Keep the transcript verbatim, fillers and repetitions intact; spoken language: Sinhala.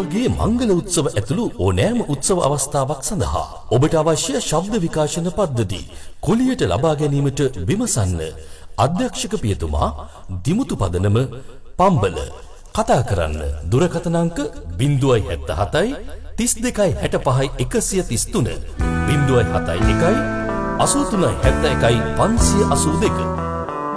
ඔබගේ මංගල උත්සව ඇතුළු ඕනෑම උත්සව අවස්ථාවක් සඳහා ඔබට අවශ්‍ය ශබ්ද විකාශන පද්ධති කුලියට ලබා ගැනීමට විමසන්න. අධ්‍යක්ෂක පියතුමා දිමුතු පදනම පම්බල. කතා කරන්න දුරකථන අංක zero seven seven තිස් දෙකයි හැට පහයි එකසිය තිස් තුන zero seven seven එකයි අසූ තුනයි හැත්තෑ එකයි පන්සිය අසූ දෙක.